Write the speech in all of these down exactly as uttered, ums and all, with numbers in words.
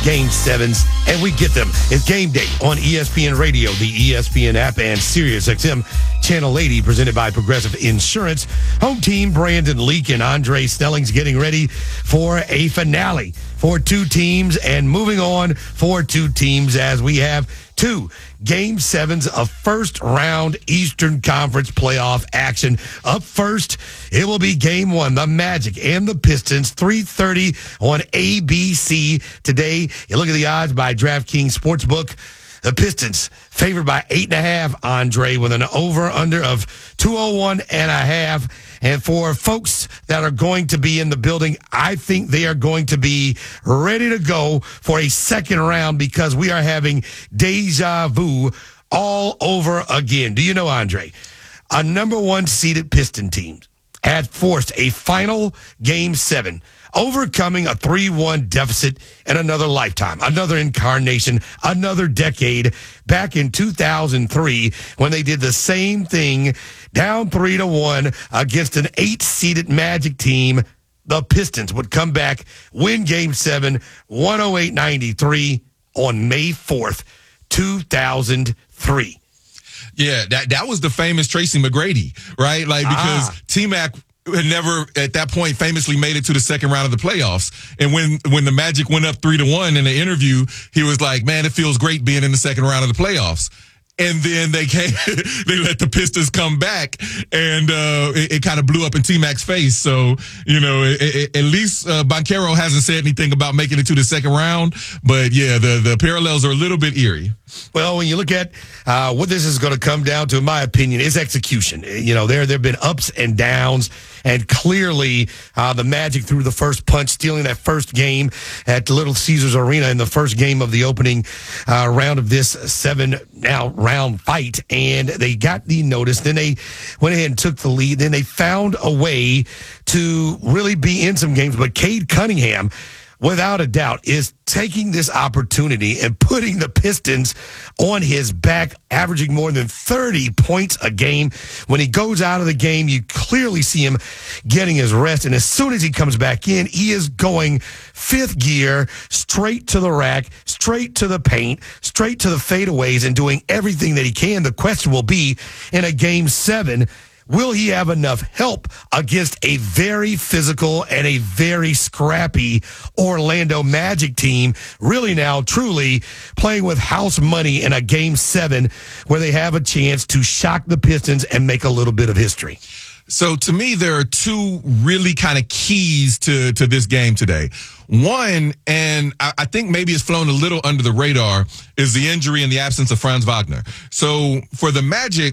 Game sevens, and we get them. It's game day on E S P N Radio, the E S P N app, and Sirius X M Channel eighty, presented by Progressive Insurance. Home team Brandon Leak and Andre Snelling's getting ready for a finale for two teams, and moving on for two teams as we have two Game sevens of first-round Eastern Conference playoff action. Up first, it will be Game one, the Magic and the Pistons, three thirty on A B C today. You look at the odds by DraftKings Sportsbook. The Pistons favored by eight and a half, Andre, with an over-under of two oh one and a half. And for folks that are going to be in the building, I think they are going to be ready to go for a second round because we are having deja vu all over again. Do you know, Andre, a number one seeded Piston team had forced a final Game seven, overcoming a three one deficit in another lifetime, another incarnation, another decade, back in two thousand three when they did the same thing, down three to one against an eight-seeded Magic team. The Pistons would come back, win Game seven, one oh eight ninety-three on May fourth, two thousand three. Yeah, that that was the famous Tracy McGrady, right? Like, because ah. T-Mac had never, at that point, famously made it to the second round of the playoffs. And when, when the Magic went up three to one in the interview, he was like, man, it feels great being in the second round of the playoffs. And then they came, they let the Pistons come back, and uh, it, it kind of blew up in T-Mac's face. So, you know, it, it, at least uh, Banchero hasn't said anything about making it to the second round. But, yeah, the, the parallels are a little bit eerie. Well, when you look at uh, what this is going to come down to, in my opinion, is execution. You know, there there have been ups and downs, and clearly uh, the Magic threw the first punch, stealing that first game at Little Caesars Arena in the first game of the opening uh, round of this seven now round fight, and they got the notice. Then they went ahead and took the lead. Then they found a way to really be in some games. But Cade Cunningham, without a doubt, is taking this opportunity and putting the Pistons on his back, averaging more than thirty points a game. When he goes out of the game, you clearly see him getting his rest. And as soon as he comes back in, he is going fifth gear, straight to the rack, straight to the paint, straight to the fadeaways, and doing everything that he can. The question will be, in a Game seven, will he have enough help against a very physical and a very scrappy Orlando Magic team, really now truly playing with house money in a Game seven where they have a chance to shock the Pistons and make a little bit of history? So to me, there are two really kind of keys to, to this game today. One, and I, I think maybe it's flown a little under the radar, is the injury and the absence of Franz Wagner. So for the Magic,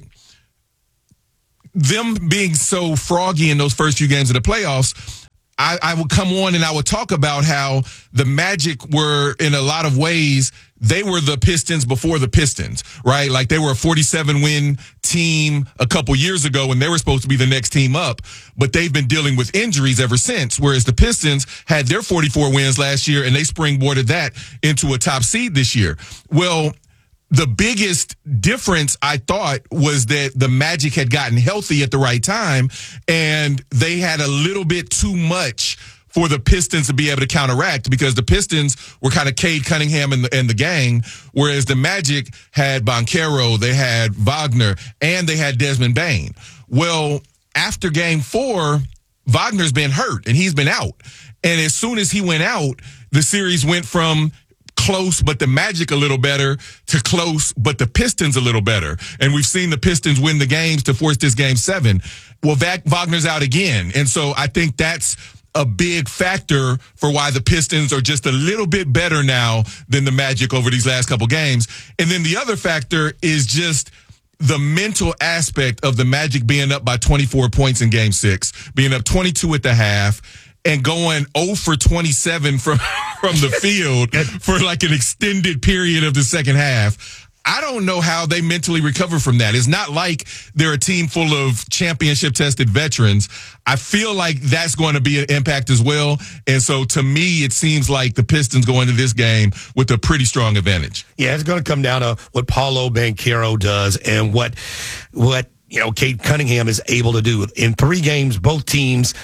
them being so froggy in those first few games of the playoffs, I, I would come on and I would talk about how the Magic were, in a lot of ways, they were the Pistons before the Pistons, right? Like, they were a forty-seven win team a couple years ago when they were supposed to be the next team up, but they've been dealing with injuries ever since, whereas the Pistons had their forty-four wins last year and they springboarded that into a top seed this year. Well, the biggest difference, I thought, was that the Magic had gotten healthy at the right time, and they had a little bit too much for the Pistons to be able to counteract, because the Pistons were kind of Cade Cunningham and the, and the gang, whereas the Magic had Banchero, they had Wagner, and they had Desmond Bane. Well, after Game four, Wagner's been hurt, and he's been out. And as soon as he went out, the series went from close but the Magic a little better to close but the Pistons a little better. And we've seen the Pistons win the games to force this Game seven. Well, Wagner's out again. And so I think that's a big factor for why the Pistons are just a little bit better now than the Magic over these last couple games. And then the other factor is just the mental aspect of the Magic being up by twenty-four points in Game six, being up twenty-two at the half, and going oh for twenty-seven from, from the field for like an extended period of the second half. I don't know how they mentally recover from that. It's not like they're a team full of championship-tested veterans. I feel like that's going to be an impact as well. And so, to me, it seems like the Pistons go into this game with a pretty strong advantage. Yeah, it's going to come down to what Paolo Banchero does and what, what you know, Cade Cunningham is able to do. In three games, both teams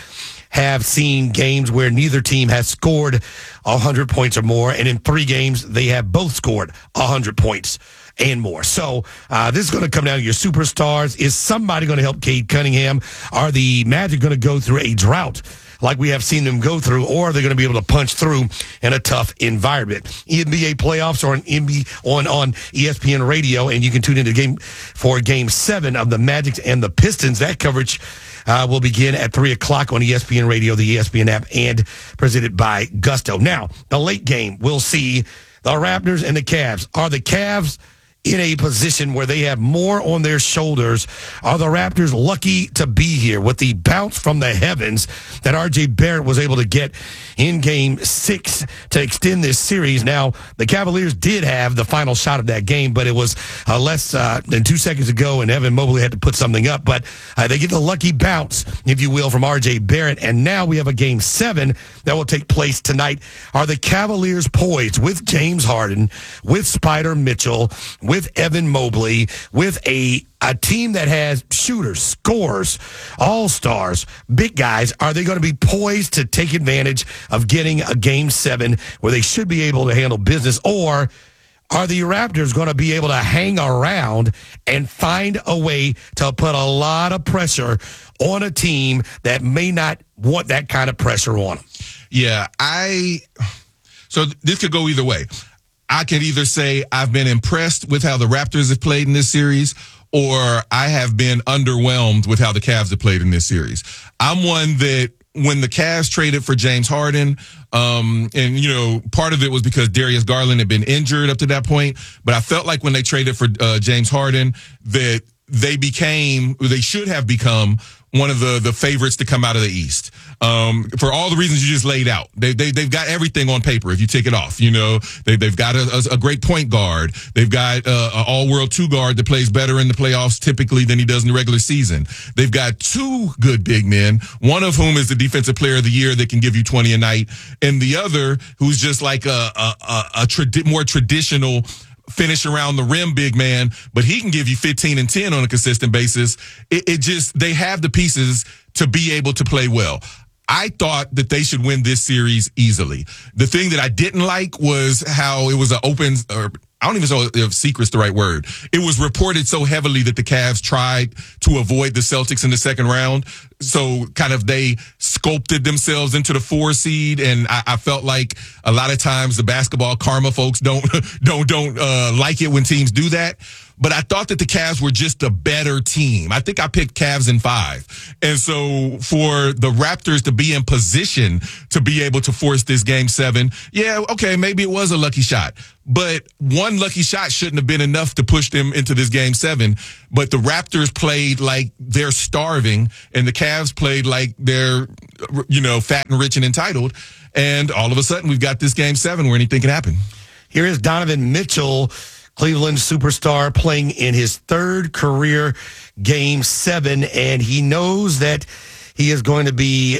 have seen games where neither team has scored one hundred points or more, and in three games, they have both scored one hundred points and more. So uh, this is going to come down to your superstars. Is somebody going to help Cade Cunningham? Are the Magic going to go through a drought like we have seen them go through, or are they going to be able to punch through in a tough environment? N B A playoffs or on N B A on, on E S P N Radio, and you can tune into game for Game Seven of the Magic and the Pistons. That coverage uh, will begin at three o'clock on E S P N Radio, the E S P N app, and presented by Gusto. Now, the late game, we'll see the Raptors and the Cavs. Are the Cavs in a position where they have more on their shoulders? Are the Raptors lucky to be here with the bounce from the heavens that R J Barrett was able to get in game six to extend this series? Now, the Cavaliers did have the final shot of that game, but it was uh, less uh, than two seconds ago, and Evan Mobley had to put something up. But uh, they get the lucky bounce, if you will, from R J Barrett, and now we have a game seven that will take place tonight. Are the Cavaliers poised with James Harden, with Spider Mitchell, with Evan Mobley, with a a team that has shooters, scorers, all-stars, big guys? Are they going to be poised to take advantage of getting a game seven where they should be able to handle business? Or are the Raptors going to be able to hang around and find a way to put a lot of pressure on a team that may not want that kind of pressure on them? Yeah, I so this could go either way. I can either say I've been impressed with how the Raptors have played in this series, or I have been underwhelmed with how the Cavs have played in this series. I'm one that when the Cavs traded for James Harden, um, and, you know, part of it was because Darius Garland had been injured up to that point, but I felt like when they traded for uh, James Harden that they became, they should have become one of the, the favorites to come out of the East. Um, for all the reasons you just laid out. They, they, they've got everything on paper if you take it off. You know, they, they've got a, a, a great point guard. They've got uh, an all-world two guard that plays better in the playoffs typically than he does in the regular season. They've got two good big men, one of whom is the defensive player of the year that can give you twenty a night, and the other who's just like a, a, a, a tradi- more traditional finish around the rim big man, but he can give you fifteen and ten on a consistent basis. It, it just, they have the pieces to be able to play well. I thought that they should win this series easily. The thing that I didn't like was how it was an open, or I don't even know if secret's the right word. It was reported so heavily that the Cavs tried to avoid the Celtics in the second round. So kind of they sculpted themselves into the four seed. And I, I felt like a lot of times the basketball karma folks don't, don't, don't, uh, like it when teams do that. But I thought that the Cavs were just a better team. I think I picked Cavs in five. And so for the Raptors to be in position to be able to force this game seven, yeah, okay, maybe it was a lucky shot. But one lucky shot shouldn't have been enough to push them into this game seven. But the Raptors played like they're starving, and the Cavs played like they're, you know, fat and rich and entitled. And all of a sudden, we've got this game seven where anything can happen. Here is Donovan Mitchell, Cleveland superstar, playing in his third career game seven, and he knows that he is going to be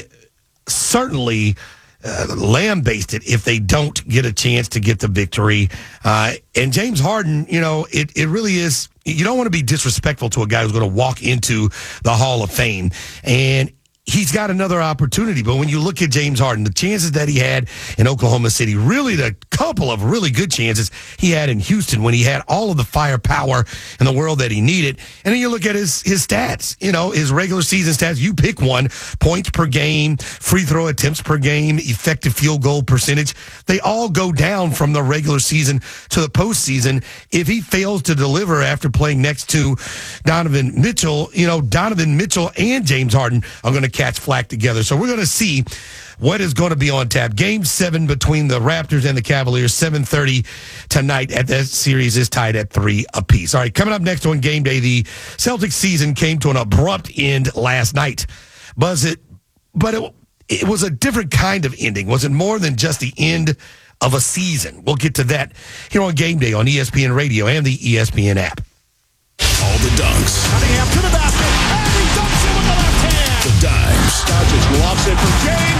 certainly uh, lambasted if they don't get a chance to get the victory. Uh, and James Harden, you know, it, it really is, you don't want to be disrespectful to a guy who's going to walk into the Hall of Fame. And he's got another opportunity. But when you look at James Harden, the chances that he had in Oklahoma City, really the couple of really good chances he had in Houston when he had all of the firepower in the world that he needed. And then you look at his his stats, you know, his regular season stats. You pick one: points per game, free throw attempts per game, effective field goal percentage. They all go down from the regular season to the postseason. If he fails to deliver after playing next to Donovan Mitchell, you know, Donovan Mitchell and James Harden are going to catch flack together. So we're going to see what is going to be on tap. Game seven between the Raptors and the Cavaliers, seven thirty tonight. At that series is tied at three apiece. All right, coming up next on Game Day, the Celtics season came to an abrupt end last night. Was it? But it, it was a different kind of ending. Was it more than just the end of a season? We'll get to that here on Game Day on E S P N Radio and the E S P N app. All the dunks. Cunningham to the basket, and he dunks it with the left hand. The dimes. Doncic lobs it for James.